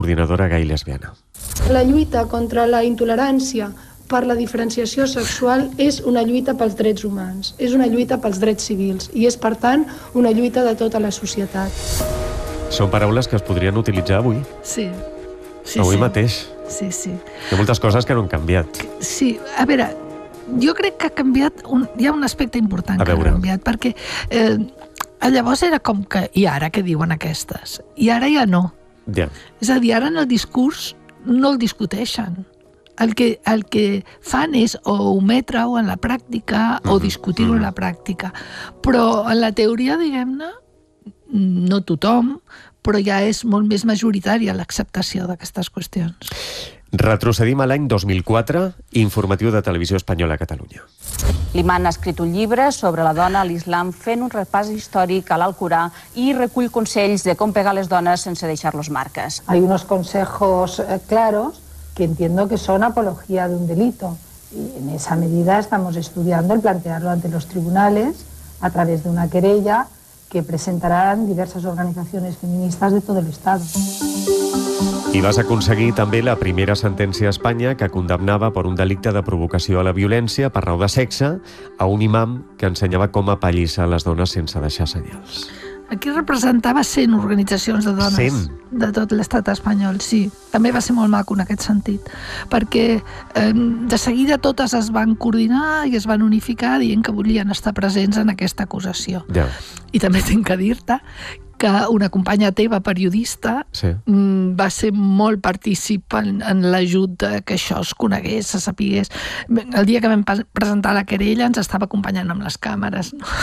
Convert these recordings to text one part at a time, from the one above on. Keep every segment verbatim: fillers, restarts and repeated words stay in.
coordinadora gai lesbiana. La lluita contra la intolerància per la diferenciació sexual és una lluita pels drets humans, és una lluita pels drets civils i és, per tant, una lluita de tota la societat. Són paraules que es podrien utilitzar avui. Sí. sí avui sí. mateix. Sí, sí. Hi ha moltes coses que no han canviat. Sí, a veure, jo crec que ha canviat, un, hi ha un aspecte important a que veure. ha canviat, perquè eh, llavors era com que, i ara què diuen aquestes? I ara ja no. Ja. És a dir, ara en el discurs no el discuteixen. El que, el que fan és o ometre-ho en la pràctica o Mm-hmm. discutir-ho en la pràctica. Però en la teoria, diguem-ne, no tothom, però ja és molt més majoritària l'acceptació d'aquestes qüestions. Retrocedim a l'any dos mil quatre, informatiu de Televisió Espanyola a Catalunya. L'imam ha escrit un llibre sobre la dona a l'islam fent un repàs històric a l'Alcorà i recull consells de com pegar les dones sense deixar-los marques. Hay unos consejos eh, claros que entiendo que son apología de un delito. Y en esa medida estamos estudiando el plantearlo ante los tribunales a través de una querella que presentarán diversas organizaciones feministas de todo el Estado. I vas aconseguir també la primera sentència a Espanya que condemnava per un delicte de provocació a la violència per raó de sexe a un imam que ensenyava com apallissar les dones sense deixar senyals. Aquí representava cent organitzacions de dones cent de tot l'estat espanyol, sí. També va ser molt maco en aquest sentit, perquè eh, de seguida totes es van coordinar i es van unificar dient que volien estar presents en aquesta acusació. Ja. I també tinc que dir-te que una companya teva, periodista, sí. va ser molt partícip en, en l'ajut que això es conegués, se sapigués. El dia que vam presentar la querella ens estava acompanyant amb les càmeres. No?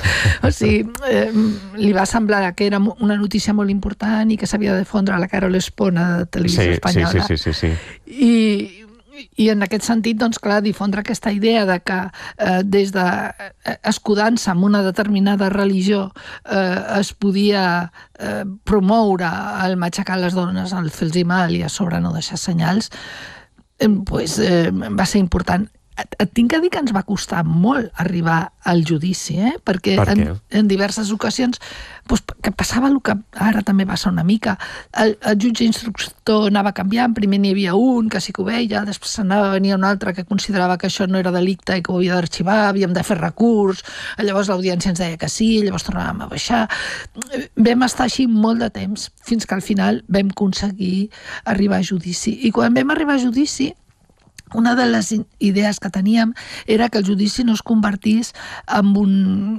O sigui, eh, li va semblar que era una notícia molt important i que s'havia de difondre a la Carol Espona de Televisió sí, Espanyola. Sí, sí, sí, sí, sí. I... I en aquest sentit, doncs, clar, difondre aquesta idea de que eh, des de eh, escudant-se en una determinada religió eh, es podia eh, promoure el matxacar les dones, el fer-los mal i a sobre no deixar senyals, eh, pues, eh, va ser important. Et, et tinc que dir que ens va costar molt arribar al judici, eh? perquè per en, en diverses ocasions doncs, que passava el que ara també passa una mica. El, el jutge instructor anava canviant, primer n'hi havia un que sí que ho veia, després anava a venir un altre que considerava que això no era delicte i que ho havia d'arxivar, havíem de fer recurs, llavors l'audiència ens deia que sí, llavors tornàvem a baixar. Vam estar així molt de temps, fins que al final vam aconseguir arribar a judici. I quan vam arribar a judici, una de les idees que teníem era que el judici no es convertís en un...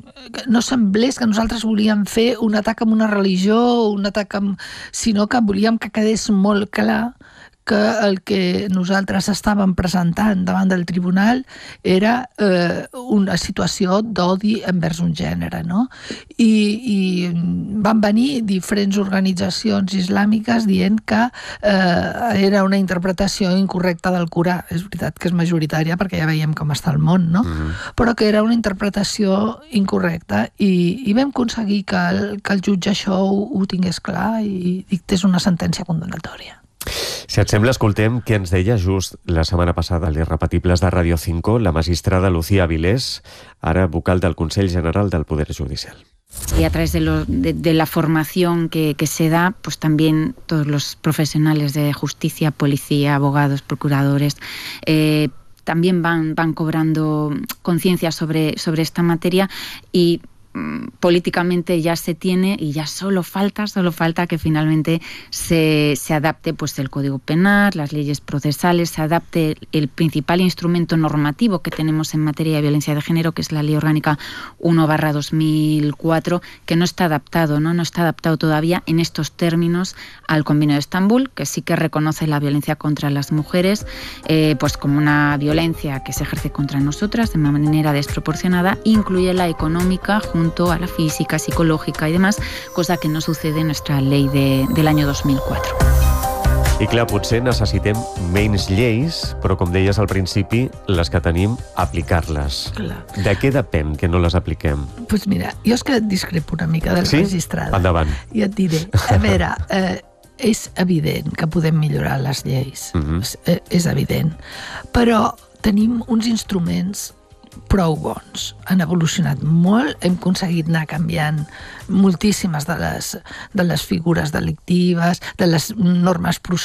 no semblés que nosaltres volíem fer un atac amb una religió, un atac amb... sinó que volíem que quedés molt clar que el que nosaltres estàvem presentant davant del tribunal era eh, una situació d'odi envers un gènere, no? I, i van venir diferents organitzacions islàmiques dient que eh, era una interpretació incorrecta del Corà. És veritat que és majoritària perquè ja veiem com està el món, no? Mm. Però que era una interpretació incorrecta i, i vam aconseguir que el, que el jutge això ho, ho tingués clar i dictés una sentència condenatòria. Si et sembla, escoltem què ens deia just la setmana passada a l'Irrepetibles de Radio cinco la magistrada Lucía Avilés, ara vocal del Consell General del Poder Judicial. Y a través de, lo, de, de la formación que, que se da, pues también todos los profesionales de justicia, policía, abogados, procuradores, eh, también van, van cobrando conciencia sobre, sobre esta materia y políticamente ya se tiene y ya solo falta, solo falta que finalmente se, se adapte pues el Código Penal, las leyes procesales, se adapte el principal instrumento normativo que tenemos en materia de violencia de género, que es la Ley Orgánica uno barra dos mil cuatro, que no está adaptado, ¿no? No está adaptado todavía en estos términos al Convenio de Estambul, que sí que reconoce la violencia contra las mujeres eh, pues como una violencia que se ejerce contra nosotras de manera desproporcionada, incluye la económica junto a la física, psicológica y demás, cosa que no sucede en nuestra ley de, del año dos mil cuatro. I clar, potser necessitem menys lleis, però com deies al principi, les que tenim, aplicar-les. Clar. De què depèn que no les apliquem? Doncs pues mira, jo és que discrepo una mica de la sí? magistrada. Endavant. I et diré, a veure, eh, és evident que podem millorar les lleis, mm-hmm. és, eh, és evident, però tenim uns instruments prou bons. Han evolucionat molt, hem aconseguit anar canviant moltíssimes de les, de les figures delictives, de les normes processals